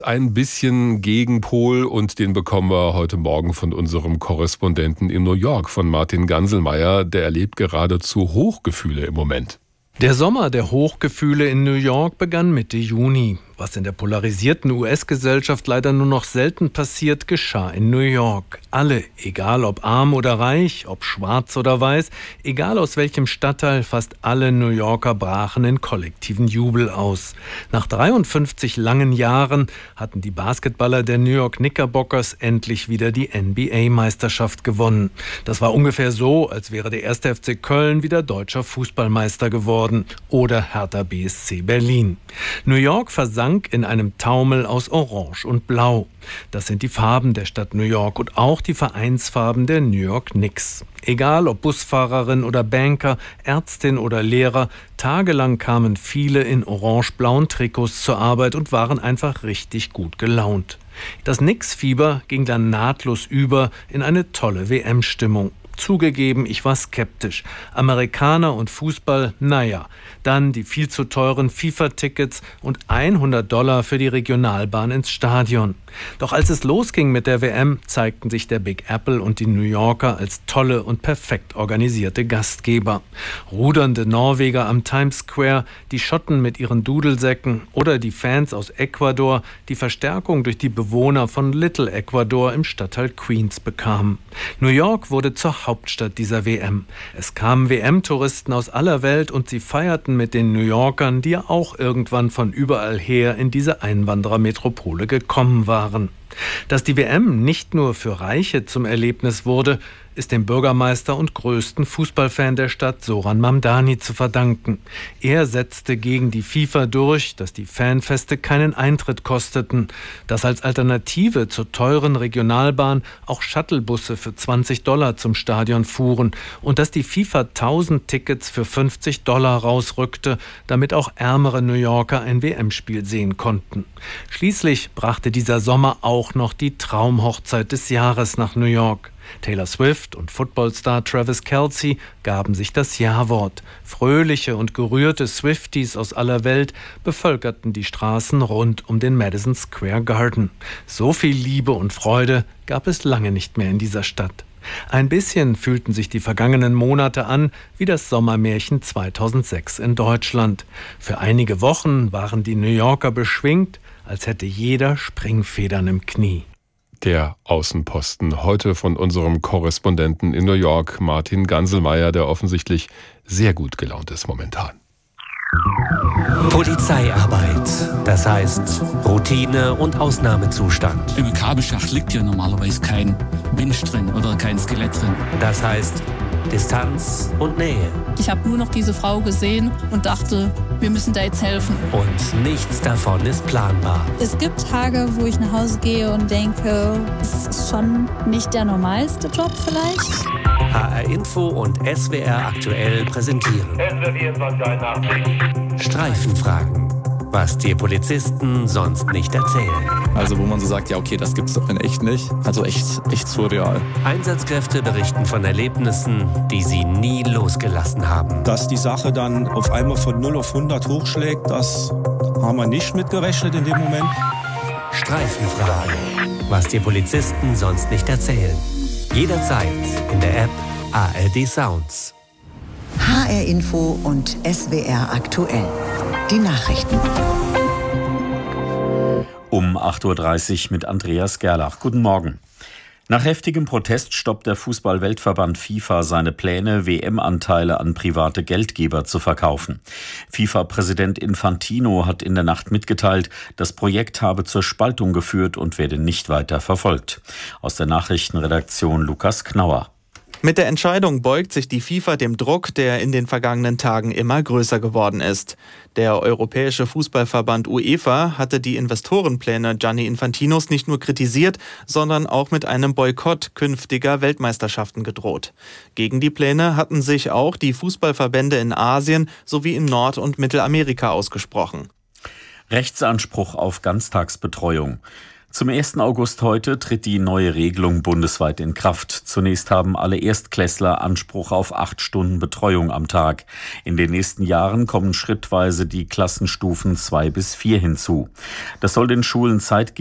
Ein bisschen Gegenpol und den bekommen wir heute Morgen von unserem Korrespondenten in New York, von Martin Ganselmeier. Der erlebt geradezu Hochgefühle im Moment. Der Sommer der Hochgefühle in New York begann Mitte Juni. Was in der polarisierten US-Gesellschaft leider nur noch selten passiert, geschah in New York. Alle, egal ob arm oder reich, ob schwarz oder weiß, egal aus welchem Stadtteil, fast alle New Yorker brachen in kollektiven Jubel aus. Nach 53 langen Jahren hatten die Basketballer der New York Knickerbockers endlich wieder die NBA-Meisterschaft gewonnen. Das war ungefähr so, als wäre der 1. FC Köln wieder deutscher Fußballmeister geworden oder Hertha BSC Berlin. New York versank in einem Taumel aus Orange und Blau. Das sind die Farben der Stadt New York und auch die Vereinsfarben der New York Knicks. Egal ob Busfahrerin oder Banker, Ärztin oder Lehrer, tagelang kamen viele in orange-blauen Trikots zur Arbeit und waren einfach richtig gut gelaunt. Das Knicks-Fieber ging dann nahtlos über in eine tolle WM-Stimmung. Zugegeben, ich war skeptisch. Amerikaner und Fußball, naja. Dann die viel zu teuren FIFA-Tickets und $100 für die Regionalbahn ins Stadion. Doch als es losging mit der WM, zeigten sich der Big Apple und die New Yorker als tolle und perfekt organisierte Gastgeber. Rudernde Norweger am Times Square, die Schotten mit ihren Dudelsäcken oder die Fans aus Ecuador, die Verstärkung durch die Bewohner von Little Ecuador im Stadtteil Queens bekamen. New York wurde zur Hauptstadt dieser WM. Es kamen WM-Touristen aus aller Welt und sie feierten mit den New Yorkern, die ja auch irgendwann von überall her in diese Einwanderermetropole gekommen waren. Dass die WM nicht nur für Reiche zum Erlebnis wurde, ist dem Bürgermeister und größten Fußballfan der Stadt Zoran Mamdani zu verdanken. Er setzte gegen die FIFA durch, dass die Fanfeste keinen Eintritt kosteten, dass als Alternative zur teuren Regionalbahn auch Shuttlebusse für $20 zum Stadion fuhren und dass die FIFA 1000 Tickets für $50 rausrückte, damit auch ärmere New Yorker ein WM-Spiel sehen konnten. Schließlich brachte dieser Sommer auch noch die Traumhochzeit des Jahres nach New York. Taylor Swift und Footballstar Travis Kelce gaben sich das Ja-Wort. Fröhliche und gerührte Swifties aus aller Welt bevölkerten die Straßen rund um den Madison Square Garden. So viel Liebe und Freude gab es lange nicht mehr in dieser Stadt. Ein bisschen fühlten sich die vergangenen Monate an wie das Sommermärchen 2006 in Deutschland. Für einige Wochen waren die New Yorker beschwingt, als hätte jeder Springfedern im Knie. Der Außenposten heute von unserem Korrespondenten in New York, Martin Ganselmeier, der offensichtlich sehr gut gelaunt ist momentan. Polizeiarbeit, das heißt Routine und Ausnahmezustand. Im Kabelschacht liegt ja normalerweise kein Mensch drin oder kein Skelett drin. Das heißt Distanz und Nähe. Ich habe nur noch diese Frau gesehen und dachte, wir müssen da jetzt helfen. Und nichts davon ist planbar. Es gibt Tage, wo ich nach Hause gehe und denke, es ist schon nicht der normalste Job vielleicht. HR Info und SWR aktuell präsentieren Streifenfragen, was dir Polizisten sonst nicht erzählen. Also wo man so sagt, ja okay, das gibt's doch in echt nicht. Also echt surreal. Einsatzkräfte berichten von Erlebnissen, die sie nie losgelassen haben. Dass die Sache dann auf einmal von 0 auf 100 hochschlägt, das haben wir nicht mitgerechnet in dem Moment. Streifenfragen, was dir Polizisten sonst nicht erzählen. Jederzeit in der App ARD Sounds. HR Info und SWR aktuell. Die Nachrichten. Um 8.30 Uhr mit Andreas Gerlach. Guten Morgen. Nach heftigem Protest stoppt der Fußball-Weltverband FIFA seine Pläne, WM-Anteile an private Geldgeber zu verkaufen. FIFA-Präsident Infantino hat in der Nacht mitgeteilt, das Projekt habe zur Spaltung geführt und werde nicht weiter verfolgt. Aus der Nachrichtenredaktion Lukas Knauer. Mit der Entscheidung beugt sich die FIFA dem Druck, der in den vergangenen Tagen immer größer geworden ist. Der Europäische Fußballverband UEFA hatte die Investorenpläne Gianni Infantinos nicht nur kritisiert, sondern auch mit einem Boykott künftiger Weltmeisterschaften gedroht. Gegen die Pläne hatten sich auch die Fußballverbände in Asien sowie in Nord- und Mittelamerika ausgesprochen. Rechtsanspruch auf Ganztagsbetreuung. Zum 1. August heute tritt die neue Regelung bundesweit in Kraft. Zunächst haben alle Erstklässler Anspruch auf 8 Stunden Betreuung am Tag. In den nächsten Jahren kommen schrittweise die Klassenstufen 2 bis 4 hinzu. Das soll den Schulen Zeit geben,